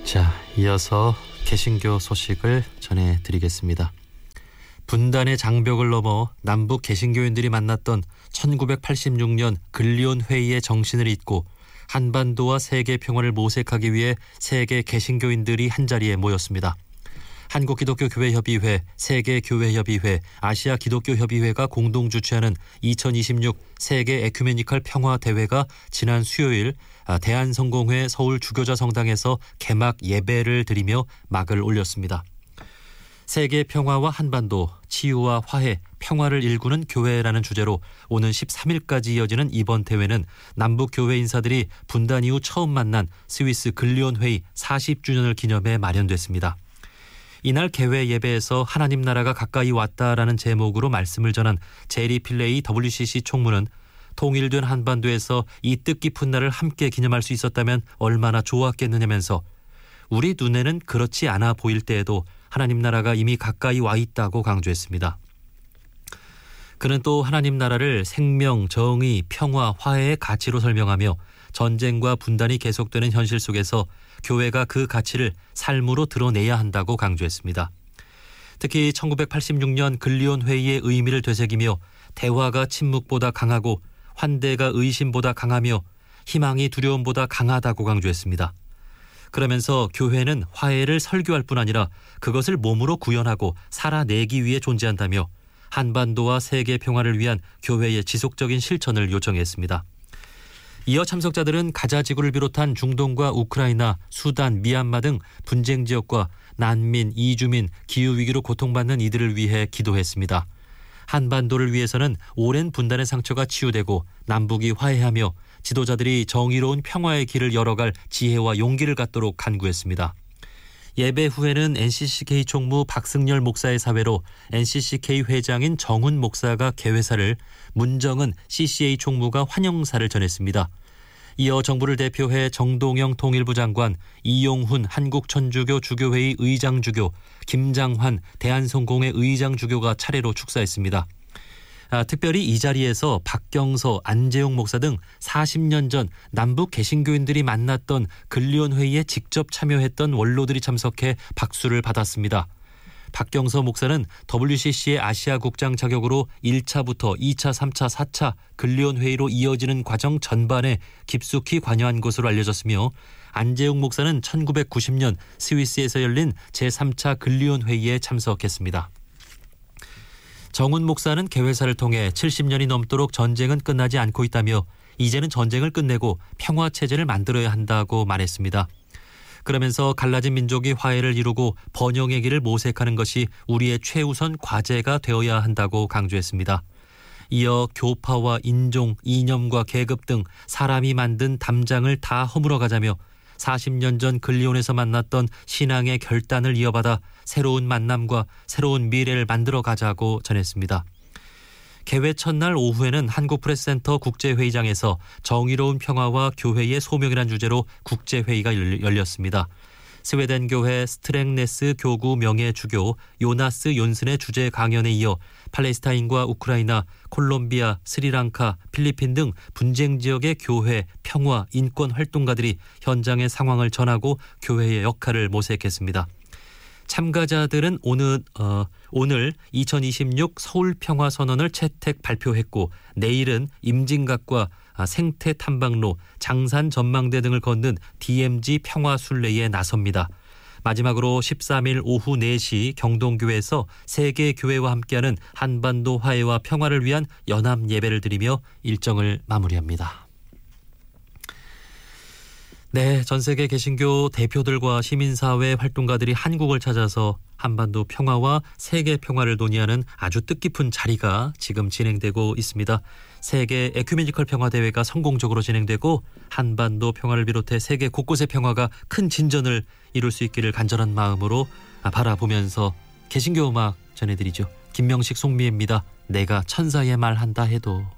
자, 이어서 개신교 소식을 전해드리겠습니다. 분단의 장벽을 넘어 남북 개신교인들이 만났던 1986년 근리온 회의의 정신을 잇고 한반도와 세계 평화를 모색하기 위해 세계 개신교인들이 한자리에 모였습니다. 한국기독교교회협의회, 세계교회협의회, 아시아기독교협의회가 공동 주최하는 2026 세계 에큐메니컬 평화대회가 지난 수요일 대한성공회 서울 주교자 성당에서 개막 예배를 드리며 막을 올렸습니다. 세계 평화와 한반도, 치유와 화해, 평화를 일구는 교회라는 주제로 오는 13일까지 이어지는 이번 대회는 남북 교회 인사들이 분단 이후 처음 만난 스위스 근리온 회의 40주년을 기념해 마련됐습니다. 이날 개회 예배에서 하나님 나라가 가까이 왔다라는 제목으로 말씀을 전한 제리 필레이 WCC 총무는 통일된 한반도에서 이 뜻깊은 날을 함께 기념할 수 있었다면 얼마나 좋았겠느냐면서 우리 눈에는 그렇지 않아 보일 때에도 하나님 나라가 이미 가까이 와 있다고 강조했습니다. 그는 또 하나님 나라를 생명, 정의, 평화, 화해의 가치로 설명하며 전쟁과 분단이 계속되는 현실 속에서 교회가 그 가치를 삶으로 드러내야 한다고 강조했습니다. 특히 1986년 근리온 회의의 의미를 되새기며 대화가 침묵보다 강하고 환대가 의심보다 강하며 희망이 두려움보다 강하다고 강조했습니다. 그러면서 교회는 화해를 설교할 뿐 아니라 그것을 몸으로 구현하고 살아내기 위해 존재한다며 한반도와 세계 평화를 위한 교회의 지속적인 실천을 요청했습니다. 이어 참석자들은 가자 지구를 비롯한 중동과 우크라이나, 수단, 미얀마 등 분쟁 지역과 난민, 이주민, 기후위기로 고통받는 이들을 위해 기도했습니다. 한반도를 위해서는 오랜 분단의 상처가 치유되고 남북이 화해하며 지도자들이 정의로운 평화의 길을 열어갈 지혜와 용기를 갖도록 간구했습니다. 예배 후에는 NCCK 총무 박승열 목사의 사회로 NCCK 회장인 정훈 목사가 개회사를, 문정은 CCA 총무가 환영사를 전했습니다. 이어 정부를 대표해 정동영 통일부 장관, 이용훈 한국천주교 주교회의 의장주교, 김장환 대한성공회 의장주교가 차례로 축사했습니다. 특별히 이 자리에서 박경서, 안재용 목사 등 40년 전 남북 개신교인들이 만났던 근리온 회의에 직접 참여했던 원로들이 참석해 박수를 받았습니다. 박경서 목사는 WCC의 아시아국장 자격으로 1차부터 2차, 3차, 4차 근리온 회의로 이어지는 과정 전반에 깊숙이 관여한 것으로 알려졌으며 안재용 목사는 1990년 스위스에서 열린 제3차 근리온 회의에 참석했습니다. 정훈 목사는 개회사를 통해 70년이 넘도록 전쟁은 끝나지 않고 있다며 이제는 전쟁을 끝내고 평화체제를 만들어야 한다고 말했습니다. 그러면서 갈라진 민족이 화해를 이루고 번영의 길을 모색하는 것이 우리의 최우선 과제가 되어야 한다고 강조했습니다. 이어 교파와 인종, 이념과 계급 등 사람이 만든 담장을 다 허물어 가자며 40년 전 근리온에서 만났던 신앙의 결단을 이어받아 새로운 만남과 새로운 미래를 만들어 가자고 전했습니다. 개회 첫날 오후에는 한국프레스센터 국제회의장에서 정의로운 평화와 교회의 소명이란 주제로 국제회의가 열렸습니다. 스웨덴 교회 스트랭네스 교구 명예주교 요나스 욘슨의 주제 강연에 이어 팔레스타인과 우크라이나, 콜롬비아, 스리랑카, 필리핀 등 분쟁 지역의 교회, 평화, 인권 활동가들이 현장의 상황을 전하고 교회의 역할을 모색했습니다. 참가자들은 오늘 2026 서울평화선언을 채택 발표했고 내일은 임진각과 생태탐방로, 장산전망대 등을 걷는 DMZ 평화순례에 나섭니다. 마지막으로 13일 오후 4시 경동교회에서 세계교회와 함께하는 한반도 화해와 평화를 위한 연합 예배를 드리며 일정을 마무리합니다. 네, 전 세계 개신교 대표들과 시민사회 활동가들이 한국을 찾아서 한반도 평화와 세계 평화를 논의하는 아주 뜻깊은 자리가 지금 진행되고 있습니다. 세계 에큐메니컬 평화대회가 성공적으로 진행되고 한반도 평화를 비롯해 세계 곳곳의 평화가 큰 진전을 이룰 수 있기를 간절한 마음으로 바라보면서 개신교 음악 전해드리죠. 김명식, 송미애입니다. 내가 천사의 말 한다 해도.